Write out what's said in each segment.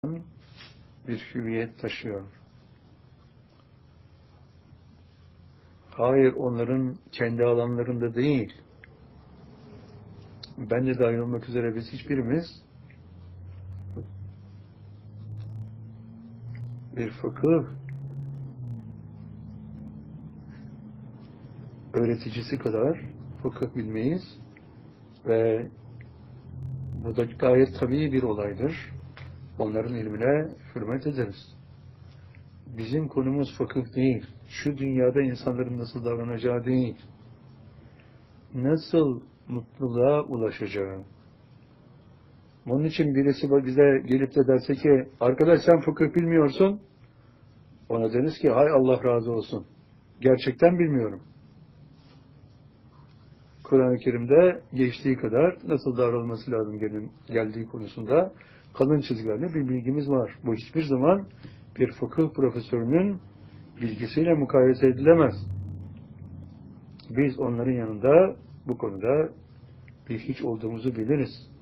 bir hüviyet taşıyor. Hayır, onların kendi alanlarında değil. Ben de dahil olmak üzere biz hiçbirimiz bir fıkıh öğreticisi kadar fıkıh bilmeyiz ve bu da gayet tabii bir olaydır. Onların ilmine hürmet ederiz. Bizim konumuz fıkıh değil. Şu dünyada insanların nasıl davranacağı değil. Nasıl mutluluğa ulaşacağı. Bunun için birisi bize gelip de derse ki, arkadaş sen fıkıh bilmiyorsun, ona deriz ki, hay Allah razı olsun. Gerçekten bilmiyorum. Kur'an-ı Kerim'de geçtiği kadar nasıl davranılması lazım geldiği konusunda kalın çizgilerle bir bilgimiz var. Bu hiçbir zaman bir fıkıh profesörünün bilgisiyle mukayese edilemez. Biz onların yanında bu konuda bir hiç olduğumuzu biliriz.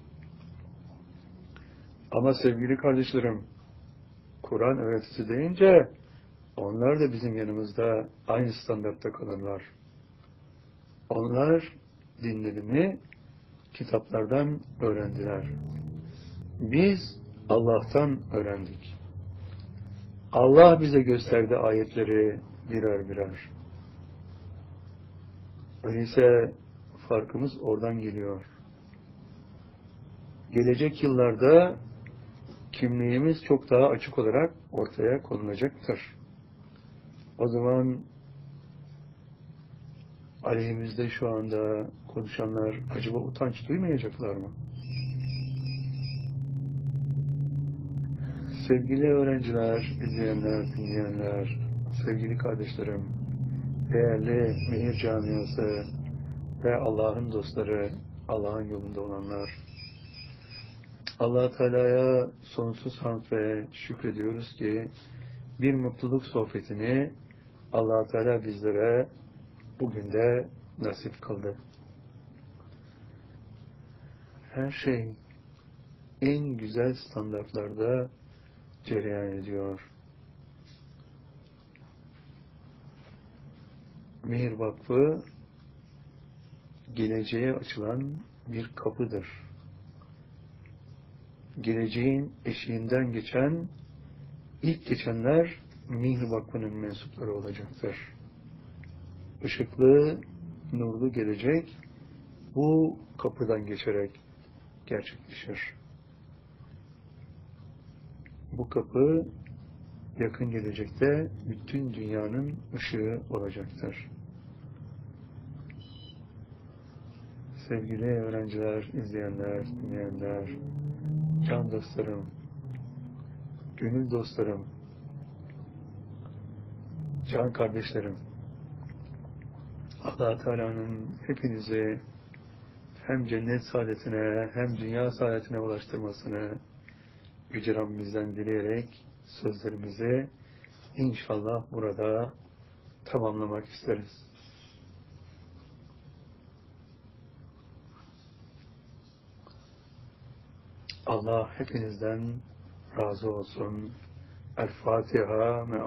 Ama sevgili kardeşlerim, Kur'an öğretisi deyince onlar da bizim yanımızda aynı standartta kalırlar. Onlar dinlerini kitaplardan öğrendiler. Biz Allah'tan öğrendik. Allah bize gösterdi ayetleri birer birer. Öyleyse farkımız oradan geliyor. Gelecek yıllarda kimliğimiz çok daha açık olarak ortaya konulacaktır. O zaman aleyhimizde şu anda konuşanlar acaba utanç duymayacaklar mı? Sevgili öğrenciler, izleyenler, dinleyenler, sevgili kardeşlerim, değerli Mehir Camiası ve Allah'ın dostları, Allah'ın yolunda olanlar, Allah-u Teala'ya sonsuz hamd ve şükrediyoruz ki bir mutluluk sohbetini Allah-u Teala bizlere bugün de nasip kıldı. Her şey en güzel standartlarda cereyan ediyor. Mehir Vakfı geleceğe açılan bir kapıdır. Geleceğin eşiğinden ilk geçenler Mehir Vakfı'nın mensupları olacaktır. Işıklı, nurlu gelecek bu kapıdan geçerek gerçekleşir. Bu kapı yakın gelecekte bütün dünyanın ışığı olacaktır. Sevgili öğrenciler, izleyenler, dinleyenler, can dostlarım, gönül dostlarım, can kardeşlerim, Allah-u Teala'nın hepinizi hem cennet saadetine hem dünya saadetine ulaştırmasını Yüce Rabbimizden dileyerek sözlerimizi inşallah burada tamamlamak isteriz. Allah hepinizden razı olsun. El Fatiha.